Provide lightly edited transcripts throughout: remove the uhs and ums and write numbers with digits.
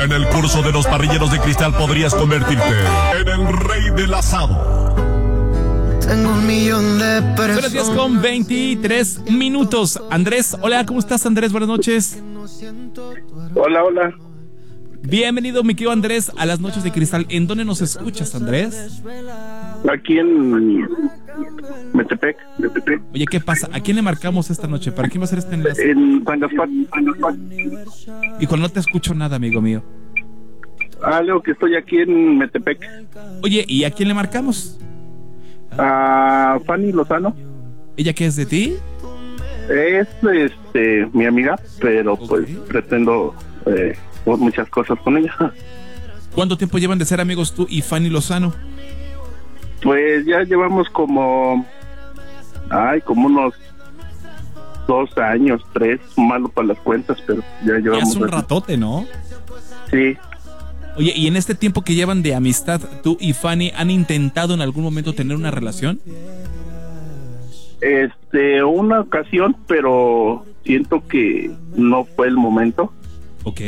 En el curso de los parrilleros de cristal podrías convertirte en el rey del asado. Tengo 1,000,000 de personas. Buenos días con 23 minutos. Andrés, hola, ¿cómo estás, Andrés? Buenas noches. Hola, hola. Bienvenido, mi querido Andrés, a las noches de cristal. ¿En dónde nos escuchas, Andrés? Aquí en Metepec. Oye, ¿qué pasa? ¿A quién le marcamos esta noche? ¿Para quién va a ser este enlace? En San Gaspar. Hijo, no te escucho nada, amigo mío. Leo, que estoy aquí en Metepec. Oye, ¿y a quién le marcamos? A Fanny Lozano. ¿Ella qué es de ti? Es mi amiga, pero pues pretendo muchas cosas con ella. ¿Cuánto tiempo llevan de ser amigos tú y Fanny Lozano? Pues ya llevamos como unos 2 años, 3, malo para las cuentas, pero ya llevamos. Ya es un ratote, ¿no? Sí. Oye, ¿y en este tiempo que llevan de amistad, tú y Fanny han intentado en algún momento tener una relación? Una ocasión, pero siento que no fue el momento. Ok.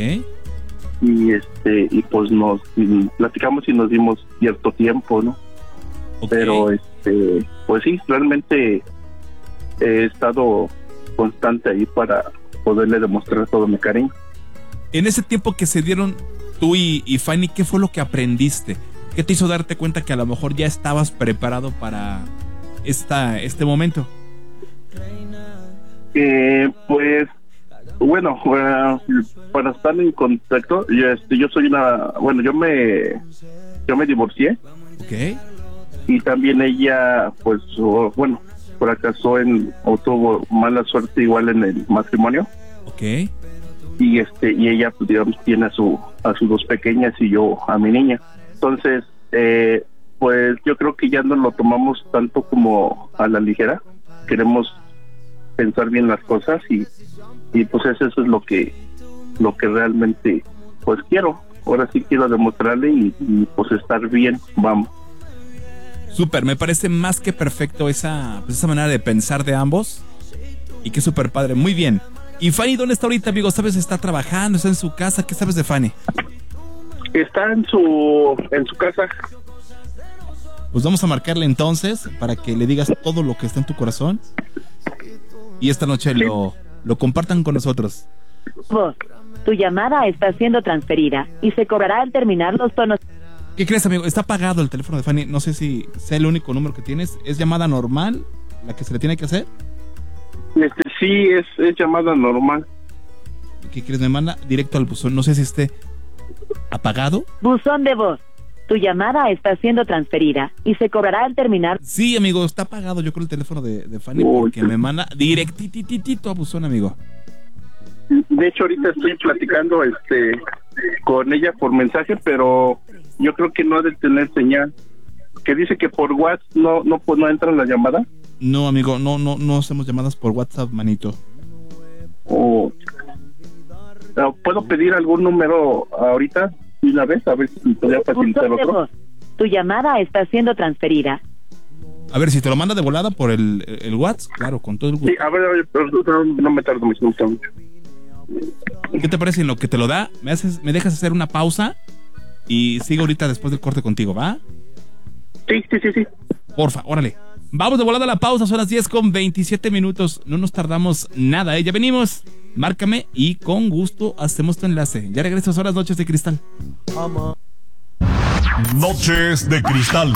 Y pues nos platicamos y nos dimos cierto tiempo, ¿no? Okay. Pero pues sí, realmente he estado constante ahí para poderle demostrar todo mi cariño. En ese tiempo que se dieron tú y Fanny, ¿qué fue lo que aprendiste? ¿Qué te hizo darte cuenta que a lo mejor ya estabas preparado para este momento? Pues bueno, para estar en contacto, yo soy yo me divorcié. Ok. Y también ella, pues, fracasó o tuvo mala suerte igual en el matrimonio. Ok. Y ella, pues, digamos, tiene a sus 2 pequeñas y yo a mi niña. Entonces, pues yo creo que ya no lo tomamos tanto como a la ligera. Queremos pensar bien las cosas y pues eso es lo que realmente pues quiero. Ahora sí quiero demostrarle y pues estar bien, vamos. Súper, me parece más que perfecto esa manera de pensar de ambos. Y qué súper padre, muy bien. ¿Y Fanny dónde está ahorita, amigo? ¿Sabes? ¿Está trabajando? ¿Está en su casa? ¿Qué sabes de Fanny? Está en su casa. Pues vamos a marcarle entonces para que le digas todo lo que está en tu corazón. Y esta noche sí. lo compartan con nosotros. Voz, tu llamada está siendo transferida y se cobrará al terminar los tonos. ¿Qué crees, amigo? Está apagado el teléfono de Fanny. No sé si sea el único número que tienes. ¿Es llamada normal la que se le tiene que hacer? Sí, es llamada normal. ¿Qué quieres? Me manda directo al buzón. No sé si esté apagado. Buzón de voz. Tu llamada está siendo transferida y se cobrará al terminar. Sí, amigo, está apagado. Yo creo el teléfono de Fanny porque me manda directititito a buzón, amigo. De hecho, ahorita estoy platicando con ella por mensaje, pero yo creo que no ha de tener señal. Que dice que por WhatsApp no entra la llamada. No, amigo, no hacemos llamadas por WhatsApp, manito. ¿Puedo pedir algún número ahorita de una vez? A ver si me podría facilitar otro. Tu llamada está siendo transferida. A ver, si te lo manda de volada por el WhatsApp, claro, con todo el gusto. Sí, a ver, no me tardo mucho. ¿Qué te parece en lo que te lo da? ¿Me dejas hacer una pausa? Y sigo ahorita después del corte contigo, ¿va? Sí. Porfa, órale. Vamos de volada a la pausa, son las 10:27 minutos. No nos tardamos nada, ¿eh? Ya venimos. Márcame y con gusto hacemos tu enlace. Ya regreso a las Noches de Cristal. Noches de Cristal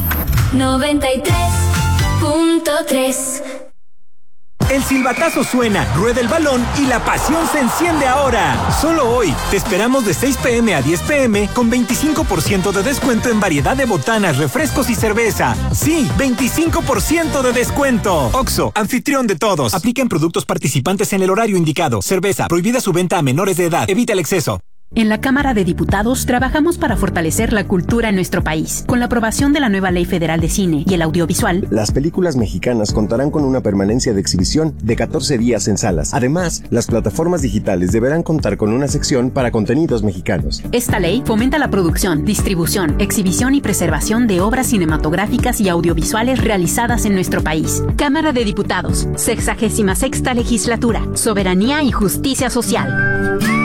93.3. El silbatazo suena, rueda el balón y la pasión se enciende ahora. Solo hoy, te esperamos de 6 p.m. a 10 p.m. con 25% de descuento en variedad de botanas, refrescos y cerveza. Sí, 25% de descuento. Oxxo, anfitrión de todos. Aplica en productos participantes en el horario indicado. Cerveza, prohibida su venta a menores de edad. Evita el exceso. En la Cámara de Diputados trabajamos para fortalecer la cultura en nuestro país. Con la aprobación de la nueva Ley Federal de Cine y el Audiovisual, las películas mexicanas contarán con una permanencia de exhibición de 14 días en salas. Además, las plataformas digitales deberán contar con una sección para contenidos mexicanos. Esta ley fomenta la producción, distribución, exhibición y preservación de obras cinematográficas y audiovisuales realizadas en nuestro país. Cámara de Diputados, 66ª Legislatura, Soberanía y Justicia Social.